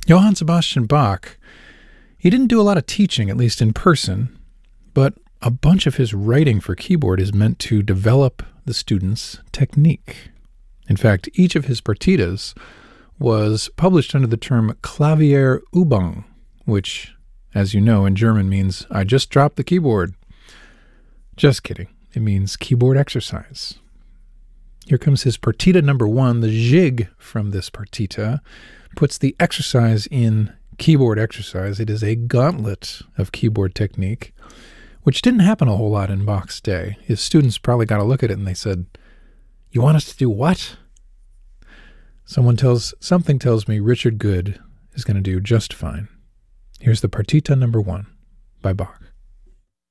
Johann Sebastian Bach, he didn't do a lot of teaching, at least in person, but a bunch of his writing for keyboard is meant to develop the student's technique. In fact, each of his partitas was published under the term Klavierübung, which, as you know, in German means, I just dropped the keyboard. Just kidding. It means keyboard exercise. Here comes his partita number 1. The jig from this partita puts the exercise in keyboard exercise. It is a gauntlet of keyboard technique, which didn't happen a whole lot in Bach's day. His students probably got a look at it and they said, "You want us to do what?" Something tells me Richard Good is going to do just fine. Here's the partita number 1 by Bach.